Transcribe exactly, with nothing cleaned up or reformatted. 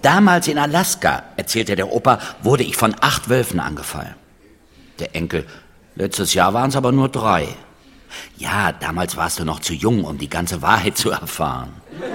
Damals in Alaska, erzählte der Opa, wurde ich von acht Wölfen angefallen. Der Enkel: Letztes Jahr waren es aber nur drei. Ja, damals warst du noch zu jung, um die ganze Wahrheit zu erfahren.